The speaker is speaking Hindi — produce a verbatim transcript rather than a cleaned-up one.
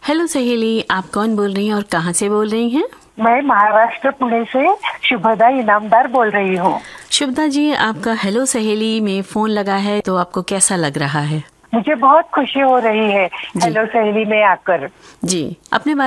हेलो सहेली, आप कौन बोल रही हैं और कहाँ से बोल रही हैं? मैं महाराष्ट्र पुणे से शुभदा इनामदार बोल रही हूँ। शुभदा जी, आपका हेलो सहेली में फोन लगा है तो आपको कैसा लग रहा है? मुझे बहुत खुशी हो रही है हेलो सहेली में आकर। जी, अपने